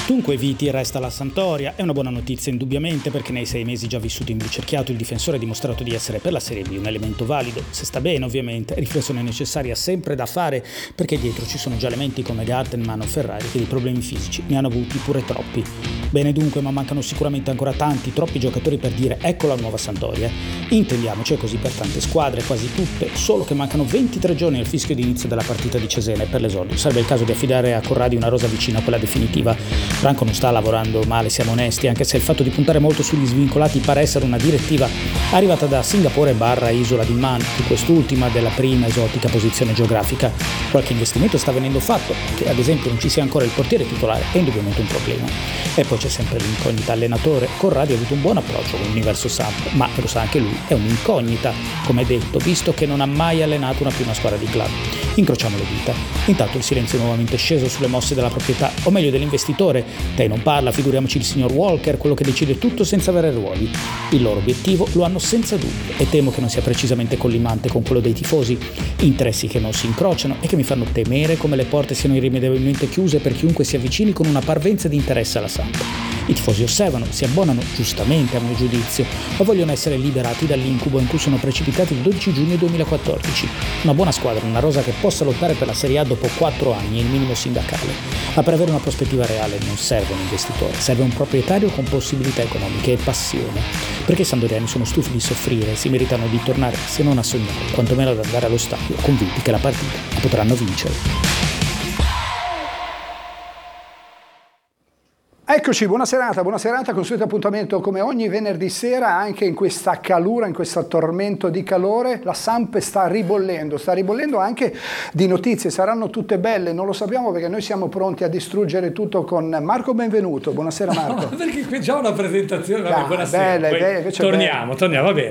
Dunque Viti resta alla Sampdoria, è una buona notizia indubbiamente perché nei 6 mesi già vissuti in Vicerchiato il difensore ha dimostrato di essere per la Serie B un elemento valido, se sta bene ovviamente, riflessione necessaria sempre da fare perché dietro ci sono già elementi come Gartenman o Ferrari che di problemi fisici ne hanno avuti pure troppi. Bene dunque, ma mancano sicuramente ancora troppi giocatori per dire ecco la nuova Sampdoria. Intendiamoci, è così per tante squadre, quasi tutte, solo che mancano 23 giorni al fischio di inizio della partita di Cesena e per l'esordio sarebbe il caso di affidare a Corradi una rosa vicina a quella definitiva. Franco non sta lavorando male, siamo onesti, anche se il fatto di puntare molto sugli svincolati pare essere una direttiva arrivata da Singapore / Isola di Man, di quest'ultima della prima esotica posizione geografica. Qualche investimento sta venendo fatto, che ad esempio non ci sia ancora il portiere titolare è indubbiamente un problema. E poi c'è sempre l'incognita allenatore. Corradi ha avuto un buon approccio con l'universo Samp, ma lo sa anche lui, è un'incognita, come detto, visto che non ha mai allenato una prima squadra di club. Incrociamo le dita. Intanto il silenzio è nuovamente sceso sulle mosse della proprietà, o meglio dell'investitore. Lei non parla, figuriamoci il signor Walker, quello che decide tutto senza avere ruoli. Il loro obiettivo lo hanno senza dubbio e temo che non sia precisamente collimante con quello dei tifosi. Interessi che non si incrociano e che mi fanno temere come le porte siano irrimediabilmente chiuse per chiunque si avvicini con una parvenza di interesse alla Samp. I tifosi osservano, si abbonano, giustamente a mio giudizio, ma vogliono essere liberati dall'incubo in cui sono precipitati il 12 giugno 2014. Una buona squadra, una rosa che possa lottare per la Serie A dopo 4 anni è il minimo sindacale. Ma per avere una prospettiva reale non serve un investitore, serve un proprietario con possibilità economiche e passione. Perché i sampdoriani sono stufi di soffrire e si meritano di tornare, se non a sognare, quantomeno ad andare allo stadio, convinti che la partita la potranno vincere. Eccoci, buona serata, consueto appuntamento come ogni venerdì sera, anche in questa calura, in questo tormento di calore. La Samp sta ribollendo anche di notizie, saranno tutte belle, non lo sappiamo perché noi siamo pronti a distruggere tutto con Marco Benvenuto. Buonasera Marco. No, perché qui già una presentazione, vabbè, buonasera. Bella, torniamo, va bene.